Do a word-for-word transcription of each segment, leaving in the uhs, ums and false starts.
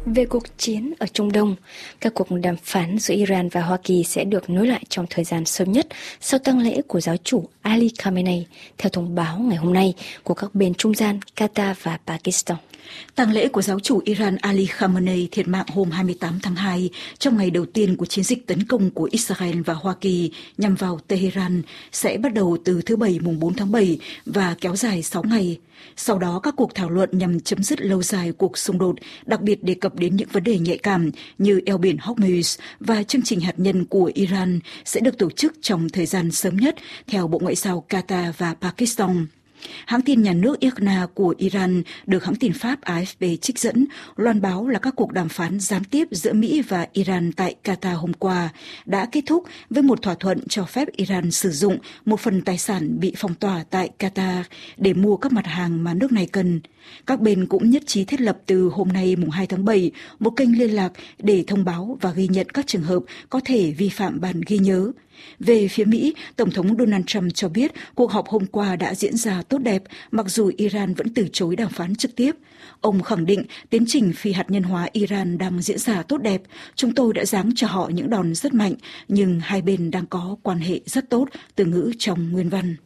Về cuộc chiến ở Trung Đông, các cuộc đàm phán giữa Iran và Hoa Kỳ sẽ được nối lại trong thời gian sớm nhất sau tang lễ của giáo chủ Ali Khamenei, theo thông báo ngày hôm nay của các bên trung gian Qatar và Pakistan. Tang lễ của giáo chủ Iran Ali Khamenei thiệt mạng hôm hai mươi tám tháng hai trong ngày đầu tiên của chiến dịch tấn công của Israel và Hoa Kỳ nhằm vào Tehran sẽ bắt đầu từ thứ Bảy mùng bốn tháng bảy và kéo dài sáu ngày. Sau đó các cuộc thảo luận nhằm chấm dứt lâu dài cuộc xung đột, đặc biệt đề cập đến những vấn đề nhạy cảm như eo biển Hormuz và chương trình hạt nhân của Iran sẽ được tổ chức trong thời gian sớm nhất, theo Bộ Ngoại giao Qatar và Pakistan. Hãng tin nhà nước i rờ en a của Iran được hãng tin Pháp a ép pê trích dẫn loan báo là các cuộc đàm phán gián tiếp giữa Mỹ và Iran tại Qatar hôm qua đã kết thúc với một thỏa thuận cho phép Iran sử dụng một phần tài sản bị phong tỏa tại Qatar để mua các mặt hàng mà nước này cần. Các bên cũng nhất trí thiết lập từ hôm nay mùng hai tháng bảy một kênh liên lạc để thông báo và ghi nhận các trường hợp có thể vi phạm bản ghi nhớ. Về phía Mỹ, Tổng thống Donald Trump cho biết cuộc họp hôm qua đã diễn ra tốt đẹp, mặc dù Iran vẫn từ chối đàm phán trực tiếp. Ông khẳng định tiến trình phi hạt nhân hóa Iran đang diễn ra tốt đẹp. Chúng tôi đã giáng cho họ những đòn rất mạnh, nhưng hai bên đang có quan hệ rất tốt, từ ngữ trong nguyên văn.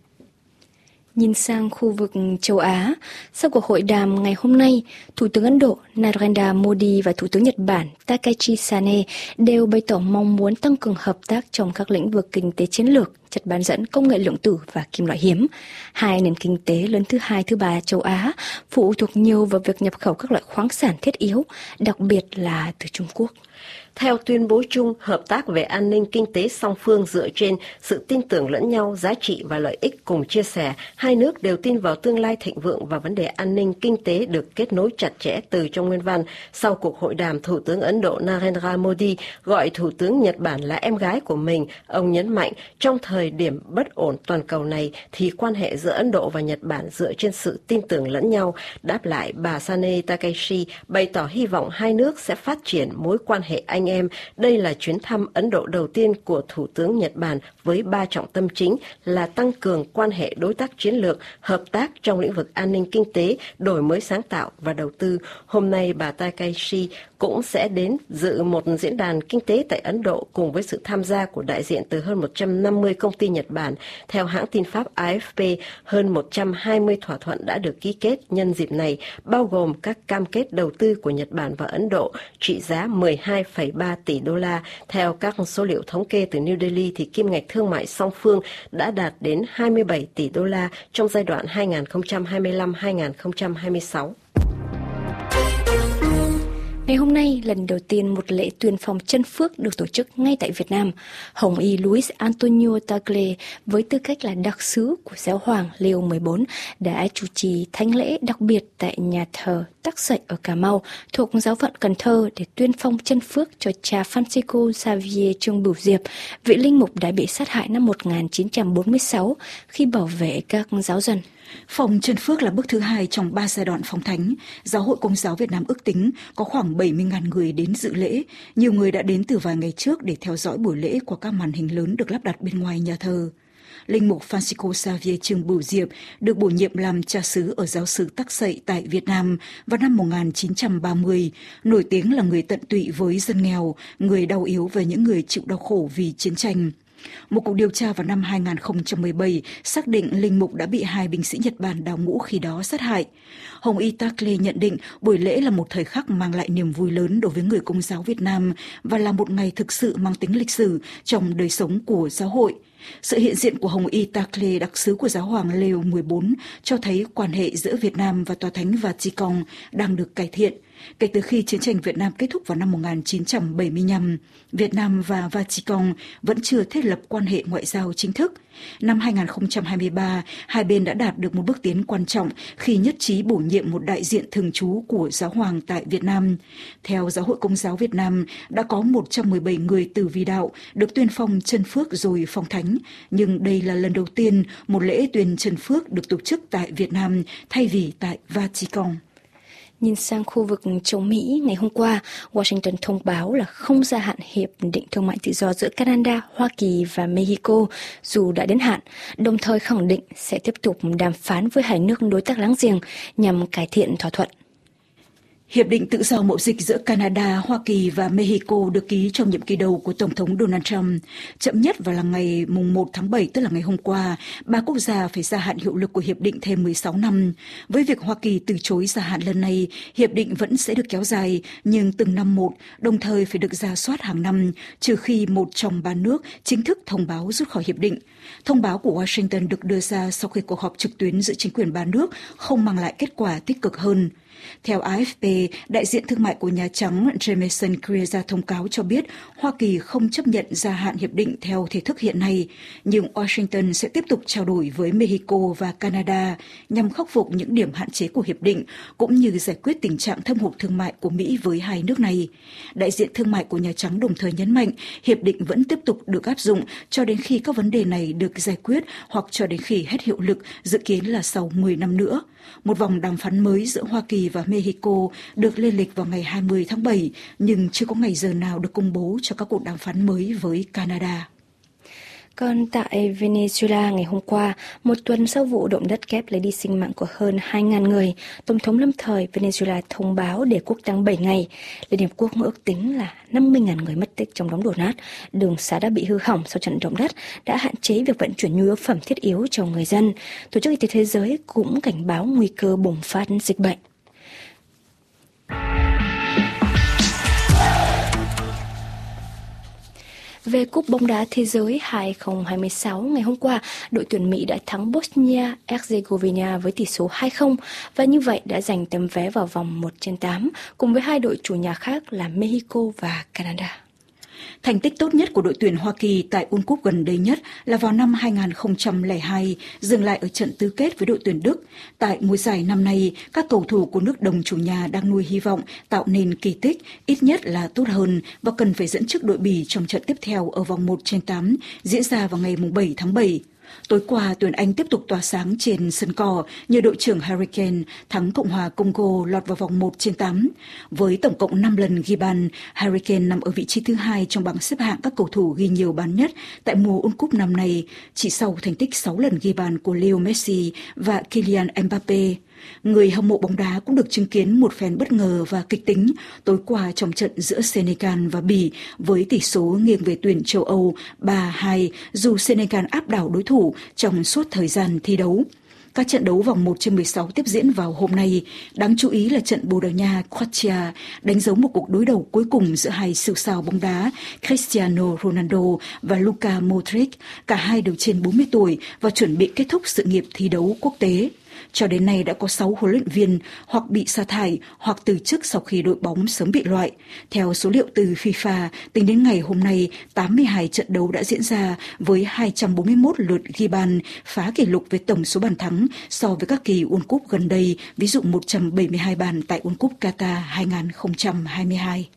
Nhìn sang khu vực châu Á, sau cuộc hội đàm ngày hôm nay, Thủ tướng Ấn Độ Narendra Modi và Thủ tướng Nhật Bản Takeshi Sane đều bày tỏ mong muốn tăng cường hợp tác trong các lĩnh vực kinh tế chiến lược, chất bán dẫn, công nghệ lượng tử và kim loại hiếm. Hai nền kinh tế lớn thứ hai, thứ ba châu Á phụ thuộc nhiều vào việc nhập khẩu các loại khoáng sản thiết yếu, đặc biệt là từ Trung Quốc. Theo tuyên bố chung, hợp tác về an ninh kinh tế song phương dựa trên sự tin tưởng lẫn nhau, giá trị và lợi ích cùng chia sẻ. Hai nước đều tin vào tương lai thịnh vượng và vấn đề an ninh kinh tế được kết nối chặt chẽ từ trong nguyên văn. Sau cuộc hội đàm, Thủ tướng Ấn Độ Narendra Modi gọi Thủ tướng Nhật Bản là em gái của mình. Ông nhấn mạnh, trong thời điểm bất ổn toàn cầu này thì quan hệ giữa Ấn Độ và Nhật Bản dựa trên sự tin tưởng lẫn nhau. Đáp lại, bà Sane Takeshi bày tỏ hy vọng hai nước sẽ phát triển mối quan hệ anh em. Đây là chuyến thăm Ấn Độ đầu tiên của Thủ tướng Nhật Bản với ba trọng tâm chính là tăng cường quan hệ đối tác chiến lược, hợp tác trong lĩnh vực an ninh kinh tế, đổi mới sáng tạo và đầu tư. Hôm nay, bà Takeshi cũng sẽ đến dự một diễn đàn kinh tế tại Ấn Độ cùng với sự tham gia của đại diện từ hơn một trăm năm mươi công ty Nhật Bản. Theo hãng tin Pháp a ép pê, hơn một trăm hai mươi thỏa thuận đã được ký kết nhân dịp này, bao gồm các cam kết đầu tư của Nhật Bản và Ấn Độ trị giá mười hai phẩy ba tỷ đô la. Theo các số liệu thống kê từ New Delhi, thì kim ngạch thương mại song phương đã đạt đến hai mươi bảy tỷ đô la trong giai đoạn hai nghìn không trăm hai mươi lăm đến hai nghìn không trăm hai mươi sáu. Ngày hôm nay, lần đầu tiên một lễ tuyên phong chân phước được tổ chức ngay tại Việt Nam. Hồng y Luis Antonio Tagle với tư cách là đặc sứ của Giáo hoàng Leo mười bốn đã chủ trì thánh lễ đặc biệt tại nhà thờ Tắc Sậy ở Cà Mau thuộc Giáo phận Cần Thơ để tuyên phong chân phước cho cha Francisco Xavier Trương Bửu Diệp, vị linh mục đã bị sát hại năm một nghìn chín trăm bốn mươi sáu khi bảo vệ các giáo dân. Phong chân phước là bước thứ hai trong ba giai đoạn phong thánh. Giáo hội Công giáo Việt Nam ước tính có khoảng bảy mươi nghìn người đến dự lễ. Nhiều người đã đến từ vài ngày trước để theo dõi buổi lễ qua các màn hình lớn được lắp đặt bên ngoài nhà thờ. Linh mục Francisco Xavier Trương Bửu Diệp được bổ nhiệm làm cha xứ ở giáo xứ Tắc Sậy tại Việt Nam vào năm một nghìn chín trăm ba mươi, nổi tiếng là người tận tụy với dân nghèo, người đau yếu và những người chịu đau khổ vì chiến tranh. Một cuộc điều tra vào năm hai nghìn không trăm mười bảy xác định linh mục đã bị hai binh sĩ Nhật Bản đào ngũ khi đó sát hại. Hồng y Tagle nhận định buổi lễ là một thời khắc mang lại niềm vui lớn đối với người Công giáo Việt Nam và là một ngày thực sự mang tính lịch sử trong đời sống của giáo hội. Sự hiện diện của Hồng y Tagle, đặc sứ của Giáo hoàng Leo mười bốn, cho thấy quan hệ giữa Việt Nam và Tòa Thánh Vatican đang được cải thiện. Kể từ khi chiến tranh Việt Nam kết thúc vào năm một nghìn chín trăm bảy mươi lăm, Việt Nam và Vatican vẫn chưa thiết lập quan hệ ngoại giao chính thức. Năm hai nghìn không trăm hai mươi ba, hai bên đã đạt được một bước tiến quan trọng khi nhất trí bổ nhiệm một đại diện thường trú của Giáo hoàng tại Việt Nam. Theo Giáo hội Công giáo Việt Nam, đã có một trăm mười bảy người từ vi đạo được tuyên phong chân phước rồi phong thánh, nhưng đây là lần đầu tiên một lễ tuyên chân phước được tổ chức tại Việt Nam thay vì tại Vatican. Nhìn sang khu vực châu Mỹ, ngày hôm qua, Washington thông báo là không gia hạn hiệp định thương mại tự do giữa Canada, Hoa Kỳ và Mexico dù đã đến hạn, đồng thời khẳng định sẽ tiếp tục đàm phán với hai nước đối tác láng giềng nhằm cải thiện thỏa thuận. Hiệp định tự do mậu dịch giữa Canada, Hoa Kỳ và Mexico được ký trong nhiệm kỳ đầu của Tổng thống Donald Trump. Chậm nhất vào là ngày mùng một tháng bảy, tức là ngày hôm qua, ba quốc gia phải gia hạn hiệu lực của hiệp định thêm mười sáu năm. Với việc Hoa Kỳ từ chối gia hạn lần này, hiệp định vẫn sẽ được kéo dài, nhưng từng năm một, đồng thời phải được rà soát hàng năm, trừ khi một trong ba nước chính thức thông báo rút khỏi hiệp định. Thông báo của Washington được đưa ra sau khi cuộc họp trực tuyến giữa chính quyền ba nước không mang lại kết quả tích cực hơn. Theo A F P, đại diện thương mại của Nhà Trắng Jamieson Greer ra thông cáo cho biết Hoa Kỳ không chấp nhận gia hạn hiệp định theo thể thức hiện nay, nhưng Washington sẽ tiếp tục trao đổi với Mexico và Canada nhằm khắc phục những điểm hạn chế của hiệp định, cũng như giải quyết tình trạng thâm hụt thương mại của Mỹ với hai nước này. Đại diện thương mại của Nhà Trắng đồng thời nhấn mạnh hiệp định vẫn tiếp tục được áp dụng cho đến khi các vấn đề này được giải quyết hoặc cho đến khi hết hiệu lực, dự kiến là sau mười năm nữa. Một vòng đàm phán mới giữa Hoa Kỳ và Mexico được lên lịch vào ngày hai mươi tháng bảy, nhưng chưa có ngày giờ nào được công bố cho các cuộc đàm phán mới với Canada. Còn tại Venezuela ngày hôm qua, một tuần sau vụ động đất kép lấy đi sinh mạng của hơn hai nghìn người, Tổng thống lâm thời Venezuela thông báo để quốc tang bảy ngày. Liên Hiệp Quốc ước tính là năm mươi nghìn người mất tích trong đống đổ nát. Đường xá đã bị hư hỏng sau trận động đất, đã hạn chế việc vận chuyển nhu yếu phẩm thiết yếu cho người dân. Tổ chức Y tế Thế giới cũng cảnh báo nguy cơ bùng phát dịch bệnh. Về Cúp bóng đá Thế giới hai không hai sáu, ngày hôm qua, đội tuyển Mỹ đã thắng Bosnia-Herzegovina với tỷ số hai không và như vậy đã giành tấm vé vào vòng một trên tám cùng với hai đội chủ nhà khác là Mexico và Canada. Thành tích tốt nhất của đội tuyển Hoa Kỳ tại World Cup gần đây nhất là vào năm hai không không hai, dừng lại ở trận tứ kết với đội tuyển Đức. Tại mùa giải năm nay, các cầu thủ của nước đồng chủ nhà đang nuôi hy vọng tạo nên kỳ tích, ít nhất là tốt hơn và cần phải dẫn trước đội Bỉ trong trận tiếp theo ở vòng một trên tám diễn ra vào ngày bảy tháng bảy. Tối qua, tuyển Anh tiếp tục tỏa sáng trên sân cỏ nhờ đội trưởng Harry Kane thắng Cộng hòa Congo lọt vào vòng một trên tám. Với tổng cộng năm lần ghi bàn, Harry Kane nằm ở vị trí thứ hai trong bảng xếp hạng các cầu thủ ghi nhiều bàn nhất tại mùa World Cup năm nay, chỉ sau thành tích sáu lần ghi bàn của Leo Messi và Kylian Mbappe. Người hâm mộ bóng đá cũng được chứng kiến một phen bất ngờ và kịch tính tối qua trong trận giữa Senegal và Bỉ với tỷ số nghiêng về tuyển châu Âu ba hai dù Senegal áp đảo đối thủ trong suốt thời gian thi đấu. Các trận đấu vòng một trên mười sáu tiếp diễn vào hôm nay, đáng chú ý là trận Bồ Đào Nha-Croatia đánh dấu một cuộc đối đầu cuối cùng giữa hai siêu sao bóng đá Cristiano Ronaldo và Luka Modric, cả hai đều trên bốn mươi tuổi và chuẩn bị kết thúc sự nghiệp thi đấu quốc tế. Cho đến nay đã có sáu huấn luyện viên hoặc bị sa thải hoặc từ chức sau khi đội bóng sớm bị loại. Theo số liệu từ FIFA, tính đến ngày hôm nay, tám mươi hai trận đấu đã diễn ra với hai trăm bốn mươi mốt lượt ghi bàn, phá kỷ lục về tổng số bàn thắng so với các kỳ World Cup gần đây, ví dụ một trăm bảy mươi hai bàn tại World Cup Qatar hai không hai hai.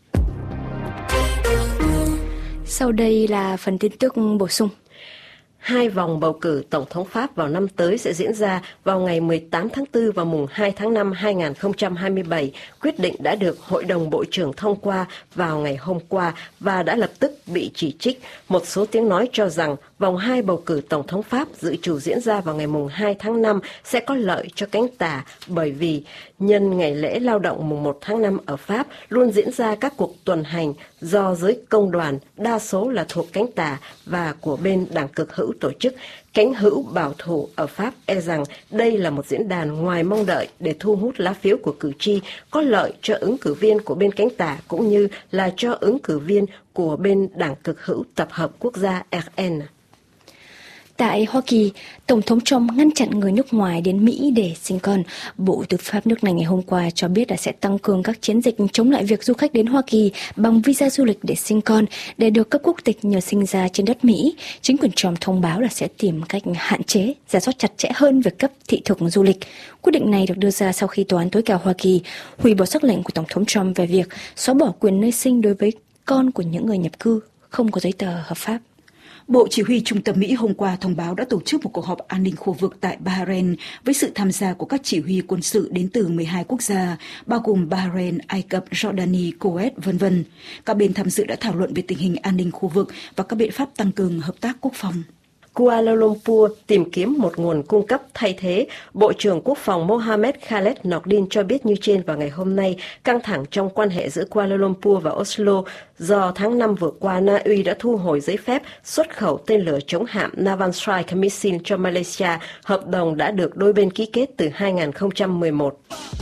Sau đây là phần tin tức bổ sung. Hai vòng bầu cử Tổng thống Pháp vào năm tới sẽ diễn ra vào ngày mười tám tháng tư và mùng hai tháng năm hai nghìn không trăm hai mươi bảy. Quyết định đã được Hội đồng Bộ trưởng thông qua vào ngày hôm qua và đã lập tức bị chỉ trích. Một số tiếng nói cho rằng vòng hai bầu cử Tổng thống Pháp dự trù diễn ra vào ngày mùng hai tháng năm sẽ có lợi cho cánh tả bởi vì nhân ngày lễ lao động mùng một tháng năm ở Pháp luôn diễn ra các cuộc tuần hành do giới công đoàn, đa số là thuộc cánh tả và của bên đảng cực hữu tổ chức. Cánh hữu bảo thủ ở Pháp e rằng đây là một diễn đàn ngoài mong đợi để thu hút lá phiếu của cử tri, có lợi cho ứng cử viên của bên cánh tả cũng như là cho ứng cử viên của bên đảng cực hữu tập hợp quốc gia R N. Tại Hoa Kỳ, Tổng thống Trump ngăn chặn người nước ngoài đến Mỹ để sinh con. Bộ Tư pháp nước này ngày hôm qua cho biết là sẽ tăng cường các chiến dịch chống lại việc du khách đến Hoa Kỳ bằng visa du lịch để sinh con để được cấp quốc tịch nhờ sinh ra trên đất Mỹ. Chính quyền Trump thông báo là sẽ tìm cách hạn chế, rà soát chặt chẽ hơn việc cấp thị thực du lịch. Quyết định này được đưa ra sau khi Tòa án tối cao Hoa Kỳ hủy bỏ sắc lệnh của Tổng thống Trump về việc xóa bỏ quyền nơi sinh đối với con của những người nhập cư không có giấy tờ hợp pháp. Bộ Chỉ huy Trung tâm Mỹ hôm qua thông báo đã tổ chức một cuộc họp an ninh khu vực tại Bahrain với sự tham gia của các chỉ huy quân sự đến từ mười hai quốc gia, bao gồm Bahrain, Ai Cập, Jordani, Kuwait, vân vân. Các bên tham dự đã thảo luận về tình hình an ninh khu vực và các biện pháp tăng cường hợp tác quốc phòng. Kuala Lumpur tìm kiếm một nguồn cung cấp thay thế. Bộ trưởng Quốc phòng Mohammed Khaled Nordin cho biết như trên vào ngày hôm nay, căng thẳng trong quan hệ giữa Kuala Lumpur và Oslo do tháng năm vừa qua Na Uy đã thu hồi giấy phép xuất khẩu tên lửa chống hạm Naval Strike Missile cho Malaysia, hợp đồng đã được đôi bên ký kết từ hai nghìn không trăm mười một.